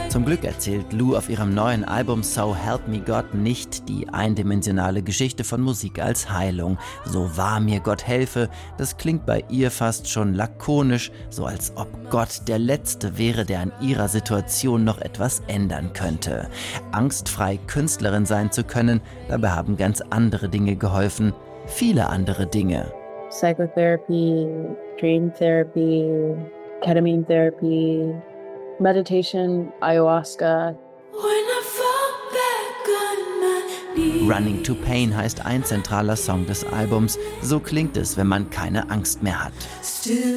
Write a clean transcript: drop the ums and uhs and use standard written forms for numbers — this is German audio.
Zum Glück erzählt Lou auf ihrem neuen Album So Help Me God nicht die eindimensionale Geschichte von Musik als Heilung. So wahr mir Gott helfe, das klingt bei ihr fast schon lakonisch, so als ob Gott der Letzte wäre, der an ihrer Situation noch etwas ändern könnte. Angstfrei Künstlerin sein zu können, dabei haben ganz andere Dinge geholfen, viele andere Dinge. Psychotherapy, dream therapy, ketamine therapy, meditation, ayahuasca. Running to Pain heißt ein zentraler Song des Albums. So klingt es, wenn man keine Angst mehr hat.